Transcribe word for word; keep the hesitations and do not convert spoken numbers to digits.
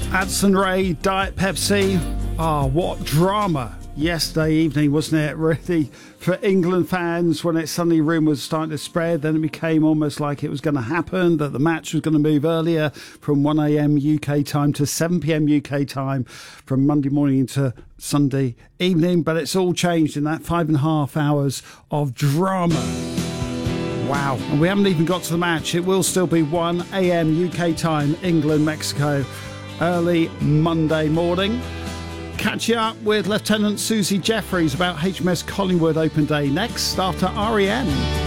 Addison Rae, Diet Pepsi. Ah, oh, what drama yesterday evening, wasn't it? Really, for England fans, when it suddenly rumours starting to spread, then it became almost like it was going to happen, that the match was going to move earlier from one a.m. U K time to seven p.m. U K time, from Monday morning into Sunday evening. But it's all changed in that five and a half hours of drama. Wow. And we haven't even got to the match. It will still be one a.m. U K time, England, Mexico, early Monday morning. Catch you up with Lieutenant Susie Jeffries about H M S Collingwood Open Day next after R E M.